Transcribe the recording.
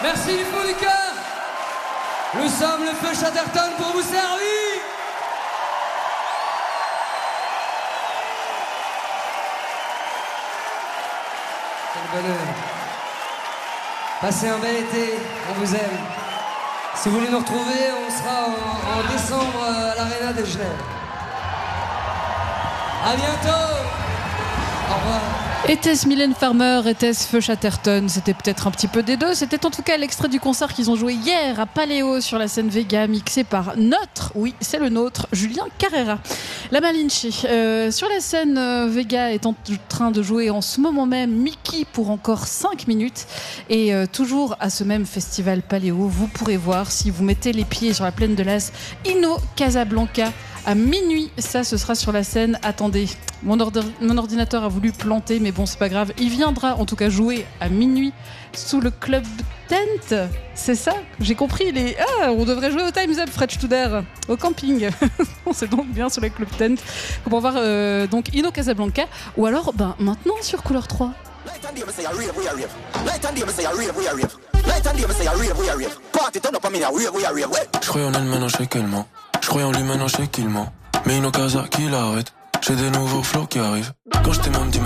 Merci du fond du cœur. Nous sommes le feu Chatterton pour vous servir. Quel bonheur. Passez un bel été, on vous aime. Si vous voulez nous retrouver, on sera en décembre à l'Arena de Genève. À bientôt. Au revoir. Était-ce Mylène Farmer, était-ce Feu Chatterton? C'était peut-être un petit peu des deux. C'était en tout cas l'extrait du concert qu'ils ont joué hier à Paléo sur la scène Vega, mixé par notre, oui c'est le nôtre, Julien Carrera. La Malinche. Sur la scène Vega est en train de jouer en ce moment même Mickey pour encore 5 minutes. Et toujours à ce même festival Paléo, vous pourrez voir, si vous mettez les pieds sur la plaine de l'As, Ino Casablanca à minuit. Ça, ce sera sur la scène. Attendez, mon ordinateur a voulu planter, mais bon, c'est pas grave. Il viendra en tout cas jouer à minuit sous le Club Tent. C'est ça? J'ai compris. On devrait jouer au Time's Up, Fred Studer, au camping. C'est donc bien sur le Club Tent. Pour voir donc Ino Casablanca. Ou alors, maintenant sur Couleur 3. Je croyais en elle, maintenant je sais qu'elle ment. Je croyais en lui, maintenant je sais qu'il ment. Mais Ino Casa qui l'arrête. J'ai des nouveaux flots qui arrivent. Quand je t'ai même dit